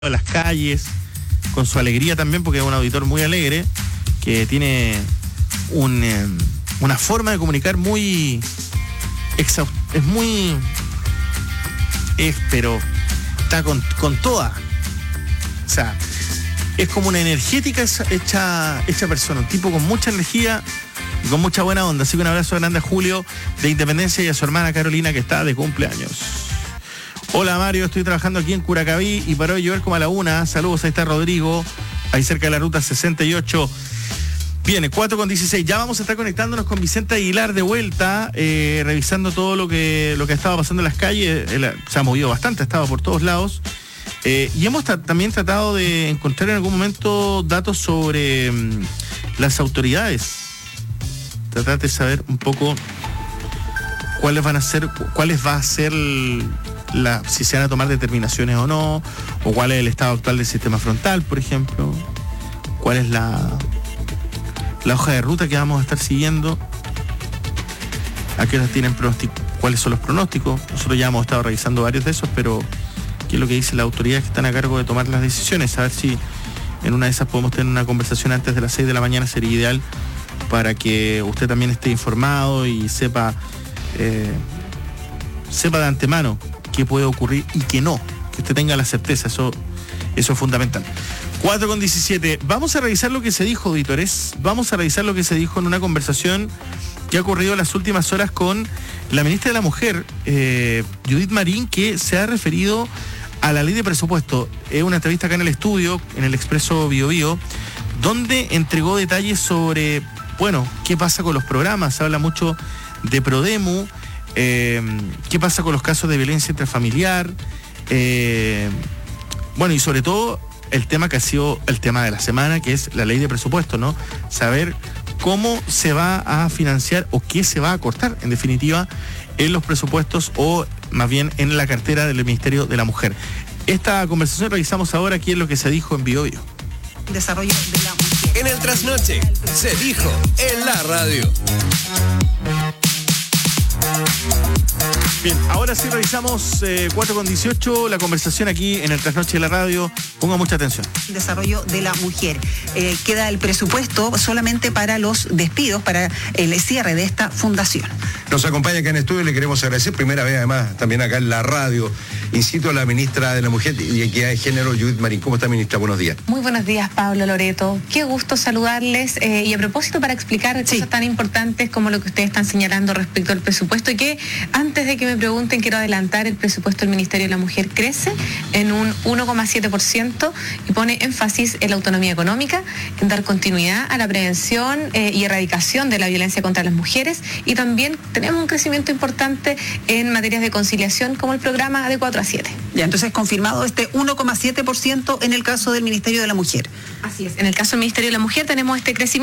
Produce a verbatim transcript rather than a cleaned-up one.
en las calles, con su alegría también, porque es un auditor muy alegre, que tiene un, eh, una forma de comunicar muy exhaust- es muy es, pero está con, con toda, o sea, es como una energética hecha, hecha persona, un tipo con mucha energía y con mucha buena onda. Así que un abrazo grande a Julio de Independencia y a su hermana Carolina, que está de cumpleaños. Hola Mario, estoy trabajando aquí en Curacaví y paró de llover como a la una. Saludos, ahí está Rodrigo, ahí cerca de la ruta sesenta y ocho. Viene, cuatro con dieciséis. Ya vamos a estar conectándonos con Vicente Aguilar de vuelta, eh, revisando todo lo que, lo que estaba pasando en las calles. Él se ha movido bastante, ha estado por todos lados. Eh, y hemos ta- también tratado de encontrar en algún momento datos sobre mmm, las autoridades. Tratar de saber un poco cuáles van a ser, cuáles va a ser la, si se van a tomar determinaciones o no, o cuál es el estado actual del sistema frontal, por ejemplo, cuál es la, la hoja de ruta que vamos a estar siguiendo, a qué horas tienen pronóstico, cuáles son los pronósticos. Nosotros ya hemos estado revisando varios de esos, pero qué es lo que dicen las autoridades que están a cargo de tomar las decisiones, a ver si en una de esas podemos tener una conversación antes de las seis de la mañana, sería ideal para que usted también esté informado y sepa eh, sepa de antemano qué puede ocurrir y qué no, que usted tenga la certeza, eso, eso es fundamental. cuatro con diecisiete, vamos a revisar lo que se dijo, auditores, vamos a revisar lo que se dijo en una conversación que ha ocurrido en las últimas horas con la ministra de la Mujer, eh, Judith Marín, que se ha referido a la ley de presupuesto. Es una entrevista acá en el estudio, en el Expreso Bio Bio, donde entregó detalles sobre, bueno, qué pasa con los programas. Se habla mucho de Prodemu, eh, qué pasa con los casos de violencia intrafamiliar, eh, bueno, y sobre todo el tema que ha sido el tema de la semana, que es la ley de presupuesto, ¿no? Saber cómo se va a financiar o qué se va a cortar, en definitiva, en los presupuestos o más bien en la cartera del Ministerio de la Mujer. Esta conversación revisamos ahora aquí en lo que se dijo en Bio Bio. Desarrollo de la mujer. En el trasnoche se dijo en la radio. Bien, ahora sí revisamos eh, cuatro con dieciocho, la conversación aquí en el trasnoche de la radio. Ponga mucha atención. Desarrollo de la mujer. Eh, queda el presupuesto solamente para los despidos, para el cierre de esta fundación. Nos acompaña acá en estudio y le queremos agradecer, primera vez además, también acá en la radio. Incito a la ministra de la Mujer y Equidad de Género, Judith Marín. ¿Cómo está, ministra? Buenos días. Muy buenos días, Pablo, Loreto. Qué gusto saludarles. Eh, y a propósito, para explicar sí. cosas tan importantes como lo que ustedes están señalando respecto al presupuesto, y que antes de que me pregunten, quiero adelantar, el presupuesto del Ministerio de la Mujer crece en un uno coma siete por ciento y pone énfasis en la autonomía económica, en dar continuidad a la prevención eh, y erradicación de la violencia contra las mujeres, y también tenemos un crecimiento importante en materias de conciliación, como el programa de cuatro a siete. Ya, entonces confirmado este uno coma siete por ciento en el caso del Ministerio de la Mujer. Así es, en el caso del Ministerio de la Mujer tenemos este crecimiento.